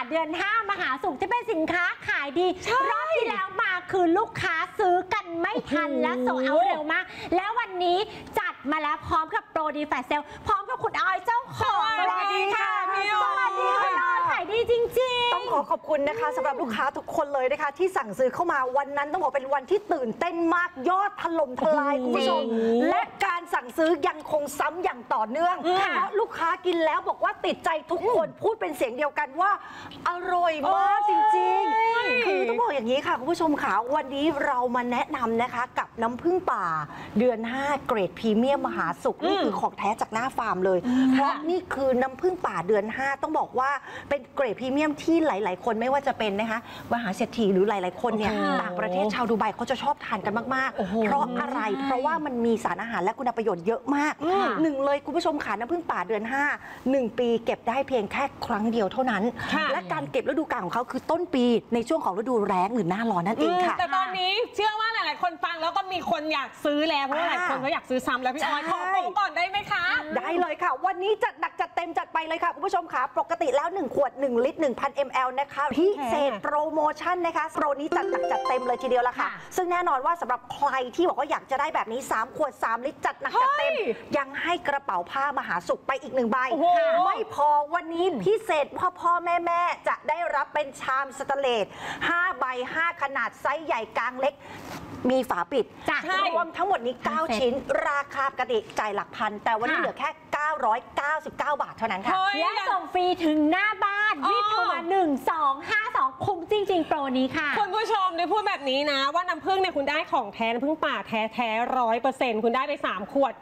เดือน5มหาสุขที่เป็นสินค้าขายดีรอบที่แล้วมาคือลูกค้าซื้อกันไม่ทันและโซลด์เอาท์เร็วมากแล้ววันนี้จัดมาแล้วพร้อมกับโปรดีแฟลชเซลพร้อมกับคุณออยเจ้าของสวัสดีค่ะพี่ออยสวัสดีคุณออยขายดีจริงๆต้องขอบคุณนะคะสำหรับลูกค้าทุกคนเลยนะคะที่สั่งซื้อเข้ามาวันนั้นต้องบอกเป็นวันที่ตื่นเต้นมากยอดถล่มทลายคุณผู้ชมและการสั่งซื้อยังคงซ้ำอย่างต่อเนื่องเพราะลูกค้ากินแล้วบอกว่าติดใจทุกคนพูดเป็นเสียงเดียวกันว่าอร่อยมากจริงๆคือต้องบอกอย่างนี้ค่ะคุณผู้ชมค่ะวันนี้เรามาแนะนำนะคะกับน้ำผึ้งป่าเดือน5เกรดพรีเมียมมหาสุขนี่คือของแท้จากหน้าฟาร์มเลยเพราะนี่คือน้ำผึ้งป่าเดือน5ต้องบอกว่าเป็นเกรดพรีเมียมที่หลายๆคนไม่ว่าจะเป็นนะคะมหาเศรษฐีหรือหลายๆคนเนี่ยต่างประเทศชาวดูไบเขาจะชอบทานกันมากๆเพราะอะไรเพราะว่ามันมีสารอาหารและคุณประโยชน์เยอะมากหนึ่งเลยคุณผู้ชมค่ะน้ำผึ้งป่าเดือน5 1 ปีเก็บได้เพียงแค่ครั้งเดียวเท่านั้นและการเก็บฤดูกาลของเขาคือต้นปีในช่วงของฤดูแล้งหรือหน้าร้อนนั่นเองค่ะแต่ตอนนี้เชื่อว่าหลายๆคนฟังแล้วก็มีคนอยากซื้อแล้วเพราะหลายคนก็อยากซื้อซ้ำแล้วพี่ออยขอโปรก่อนได้ไหมคะได้เลยค่ะวันนี้จัดหนักจัดเต็มจัดไปเลยค่ะคุณผู้ชมค่ะปกติแล้ว1ขวด1ลิตร 1,000 ml นะคะพิเศษโปรโมชั่นนะคะโปรนี้จัดหนักจัดเต็มเลยทีเดียวละค่ะซึ่งแน่นอนว่าสำหรับใครที่บอกว่าอยากจะได้แบบนี้3ขวด3ลิตรจัดหนักจัดเต็มยังให้กระเป๋าผ้ามหาสุขไปอีก1ใบไม่พอวันนี้พิเศษพ่อแม่จะได้รับเป็นชามสแตนเลส5ใบ5ขนาดไซส์ใหญ่กลางเล็กมีฝาปิดรวมทั้งหมดนี้9ชิ้นราคาปกติจ่ายหลักพันแต่วันนี้เหลือแค่999 บาทเท่านั้นค่ะและส่งฟรีถึงหน้าบ้านรีบโทรมา1252คุ้มจริงๆโปรนี้ค่ะคุณผู้ชมได้พูดแบบนี้นะว่าน้ำผึ้งเนี่ยคุณได้ของแท้น้ำผึ้งป่าแท้100%คุณได้ไป3ขวด